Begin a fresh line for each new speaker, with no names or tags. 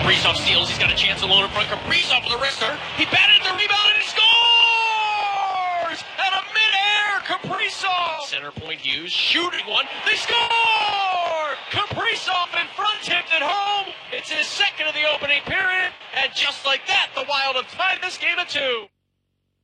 Kaprizov steals. He's got a chance alone in front. Kaprizov with the wrister. He batted the rebound and he scores! Out of midair, Kaprizov! Center point Hughes shooting one. They score! Kaprizov in front, tipped it home. It's his second of the opening period. And just like that, the Wild have tied this game at 2.